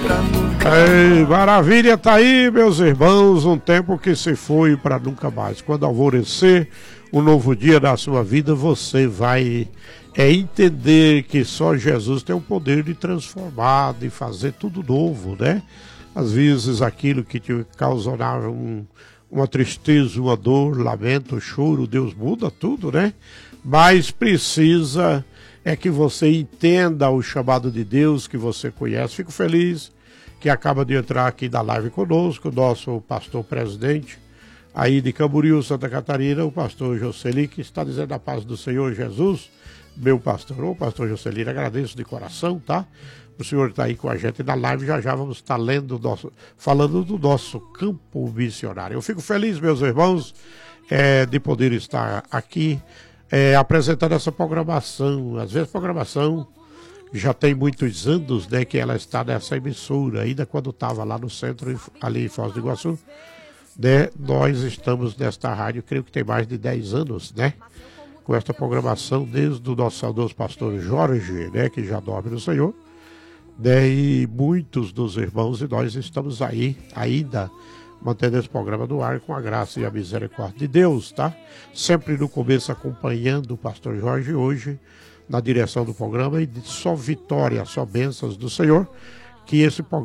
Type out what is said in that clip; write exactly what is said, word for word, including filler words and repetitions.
Ei, maravilha, tá aí, meus irmãos, um tempo que se foi para nunca mais. Quando alvorecer um novo dia da sua vida, você vai é, entender que só Jesus tem o poder de transformar, de fazer tudo novo, né? Às vezes aquilo que te causava um, uma tristeza, uma dor, lamento, choro, Deus muda tudo, né? Mas precisa é que você entenda o chamado de Deus que você conhece. Fico feliz que acaba de entrar aqui da live conosco, o nosso pastor presidente, aí de Camboriú, Santa Catarina, o pastor Jocely, que está dizendo a paz do Senhor Jesus, meu pastor. Ô, pastor Jocely, agradeço de coração, tá? O senhor está aí com a gente na live, já já vamos estar lendo, nosso, falando do nosso campo missionário. Eu fico feliz, meus irmãos, é, de poder estar aqui, é, apresentando essa programação. Às vezes programação já tem muitos anos, né, que ela está nessa emissora, ainda quando estava lá no centro, ali em Foz do Iguaçu, né, nós estamos nesta rádio, creio que tem mais de dez anos, né, com esta programação, desde o nosso saudoso pastor Jorge, né, que já dorme no Senhor, né, e muitos dos irmãos, e nós estamos aí, ainda, mantendo esse programa no ar, com a graça e a misericórdia de Deus, tá? Sempre no começo acompanhando o pastor Jorge, hoje, na direção do programa, e só vitória, só bênçãos do Senhor, que esse programa